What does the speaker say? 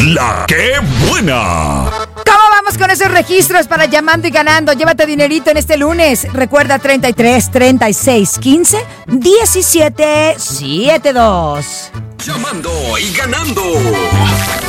La que buena. ¿Cómo vamos con esos registros para llamando y ganando? Llévate dinerito en este lunes. Recuerda 33 36 15 17 72. Llamando y ganando.